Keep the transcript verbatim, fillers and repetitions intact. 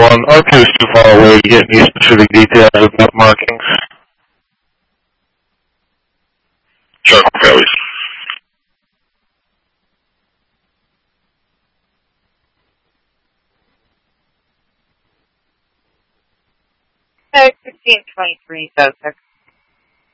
one. R two is too far away to get any specific details about markings. Sure, copy. sixteen twenty-three, so six.